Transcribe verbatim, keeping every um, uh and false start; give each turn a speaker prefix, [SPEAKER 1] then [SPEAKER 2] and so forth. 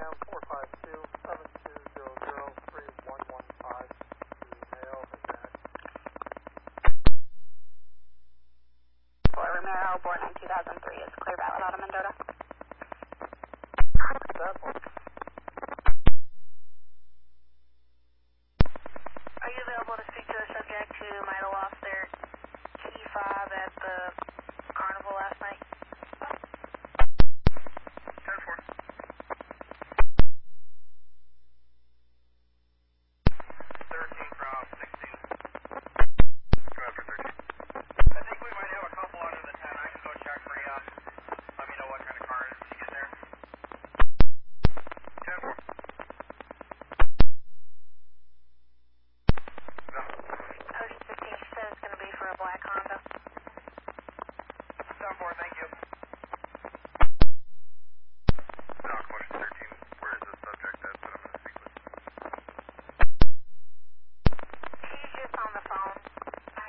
[SPEAKER 1] Ground four five two, seven two zero zero, three one one five to Mayo Advantage.
[SPEAKER 2] For Romero, born in two thousand three, is clear valid out of Mendota.
[SPEAKER 1] That one.
[SPEAKER 2] Are you available to speak to a subject who might have lost their key fob at the carnival last night?
[SPEAKER 1] ten four. thirteen from sixteen. Go after thirteen. I think we might have a couple under the ten. I can go check for you. Let me know what kind of car it is when you get there. ten four. No.
[SPEAKER 2] Ocean sixteen, she said it's going to be for a black Honda.
[SPEAKER 1] ten four, thank you.